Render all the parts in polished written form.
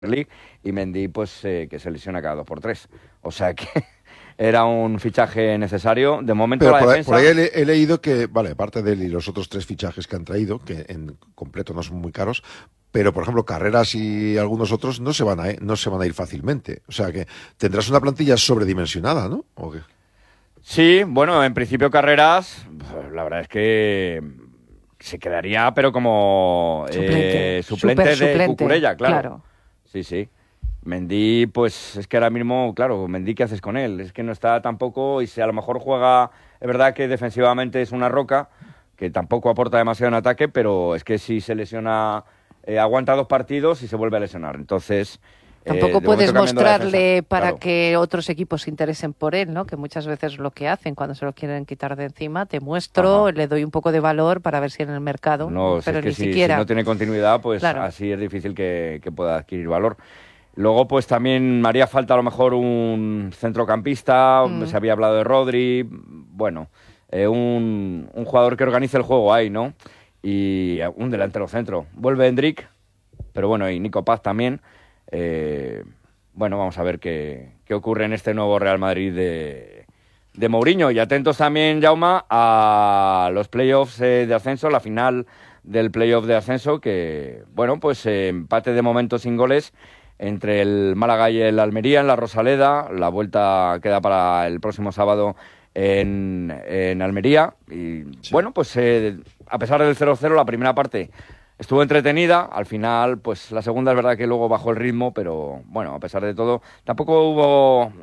League, y Mendy pues que se lesiona cada 2 por 3. O sea que era un fichaje necesario. De momento Pero la defensa... por ahí he leído que, vale, aparte de él y los otros 3 fichajes que han traído, que en completo no son muy caros, pero por ejemplo Carreras y algunos otros no se van a ir fácilmente. O sea que tendrás una plantilla sobredimensionada, ¿no? ¿O qué? Sí, bueno, en principio Carreras, la verdad es que se quedaría, pero como suplente de suplente, Cucurella, claro. claro. Sí. Mendy, pues es que ahora mismo, claro, Mendy, ¿qué haces con él? Es que no está tampoco, y si a lo mejor juega, es verdad que defensivamente es una roca, que tampoco aporta demasiado en ataque, pero es que si se lesiona, aguanta 2 partidos y se vuelve a lesionar. Entonces... Tampoco puedes mostrarle para claro, que otros equipos se interesen por él, ¿no? Que muchas veces lo que hacen cuando se lo quieren quitar de encima, te muestro, le doy un poco de valor para ver si en el mercado, no, pero es que ni si siquiera. no tiene continuidad, pues claro, así es difícil que pueda adquirir valor. Luego, pues también me haría falta a lo mejor un centrocampista, se había hablado de Rodri, bueno, un jugador que organice el juego ahí, ¿no? Y un delantero centro. Vuelve Hendrik, pero bueno, y Nico Paz también. Bueno, vamos a ver qué ocurre en este nuevo Real Madrid de Mourinho. Y atentos también, Jaume, a los playoffs de ascenso, la final del playoff de ascenso, que, bueno, pues empate de momento sin goles entre el Málaga y el Almería en la Rosaleda. La vuelta queda para el próximo sábado en Almería. Y sí, bueno, pues a pesar del 0-0, la primera parte estuvo entretenida. Al final, pues la segunda es verdad que luego bajó el ritmo, pero bueno, a pesar de todo, tampoco hubo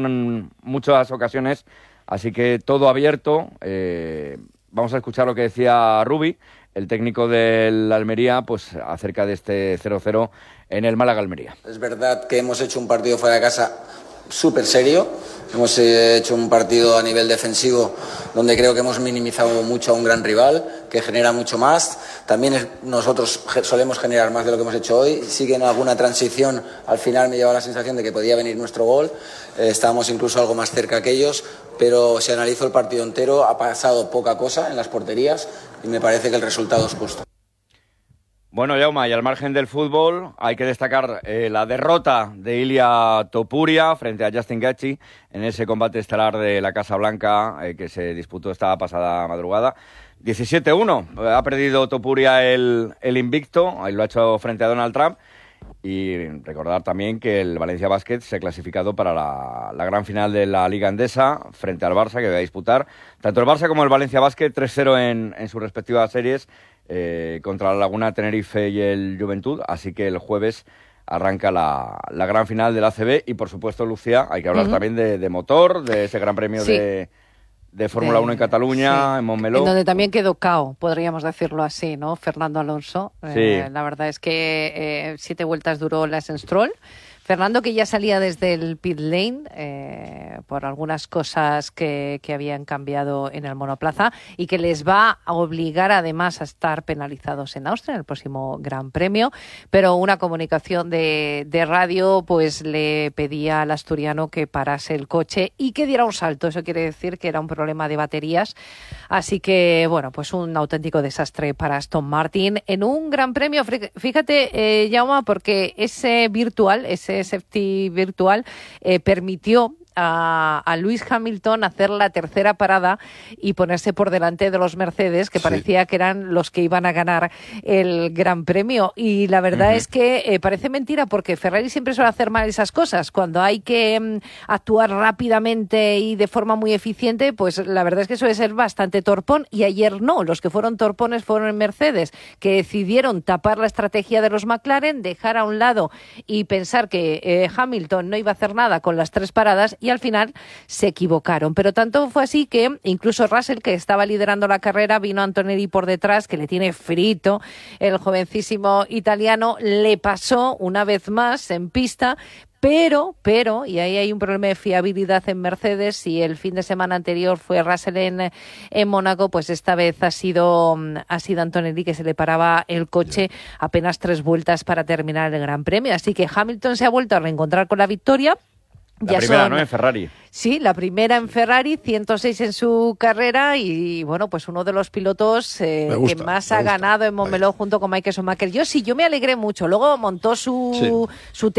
muchas ocasiones, así que todo abierto. Vamos a escuchar lo que decía Rubi, el técnico del Almería, pues acerca de este 0-0 en el Málaga-Almería. Es verdad que hemos hecho un partido fuera de casa súper serio. Hemos hecho un partido a nivel defensivo donde creo que hemos minimizado mucho a un gran rival que genera mucho más. También nosotros solemos generar más de lo que hemos hecho hoy. Sí que en alguna transición al final me lleva la sensación de que podía venir nuestro gol. Estábamos incluso algo más cerca que ellos, pero si analizo el partido entero ha pasado poca cosa en las porterías y me parece que el resultado es justo. Bueno, Jaume, y al margen del fútbol hay que destacar la derrota de Ilia Topuria frente a Justin Gaethje en ese combate estelar de la Casa Blanca que se disputó esta pasada madrugada. 17-1, ha perdido Topuria el invicto, ahí lo ha hecho frente a Donald Trump. Y recordar también que el Valencia Basket se ha clasificado para la gran final de la Liga Endesa frente al Barça, que va a disputar tanto el Barça como el Valencia Basket 3-0 en sus respectivas series contra la Laguna Tenerife y el Juventud. Así que el jueves arranca la gran final del ACB y, por supuesto, Lucía, hay que hablar también de motor, de ese gran premio de Fórmula 1 en Cataluña, en Montmeló. En donde también quedó cao, podríamos decirlo así, ¿no? Fernando Alonso. Sí. La verdad es que 7 vueltas duró Lance Stroll. Fernando, que ya salía desde el pit lane por algunas cosas que habían cambiado en el monoplaza y que les va a obligar además a estar penalizados en Austria en el próximo Gran Premio. Pero una comunicación de radio pues le pedía al asturiano que parase el coche y que diera un salto. Eso quiere decir que era un problema de baterías. Así que, bueno, pues un auténtico desastre para Aston Martin en un Gran Premio. Fíjate, Jaume, porque ese safety virtual permitió a Lewis Hamilton hacer la tercera parada y ponerse por delante de los Mercedes, que parecía que eran los que iban a ganar el Gran Premio. Y la verdad es que parece mentira, porque Ferrari siempre suele hacer mal esas cosas. Cuando hay que actuar rápidamente y de forma muy eficiente, pues la verdad es que suele ser bastante torpón. Y ayer no, los que fueron torpones fueron en Mercedes, que decidieron tapar la estrategia de los McLaren, dejar a un lado y pensar que Hamilton no iba a hacer nada con las 3 paradas, y al final se equivocaron. Pero tanto fue así que incluso Russell, que estaba liderando la carrera, vino Antonelli por detrás, que le tiene frito el jovencísimo italiano, le pasó una vez más en pista. Pero, y ahí hay un problema de fiabilidad en Mercedes. Si el fin de semana anterior fue Russell en Mónaco, pues esta vez ha sido Antonelli, que se le paraba el coche apenas 3 vueltas para terminar el Gran Premio. Así que Hamilton se ha vuelto a reencontrar con la victoria. La primera, ¿no? En Ferrari. Sí, la primera en Ferrari, 106 en su carrera y bueno, pues uno de los pilotos que más ha ganado en Montmeló junto con Michael Schumacher. Yo me alegré mucho. Luego montó su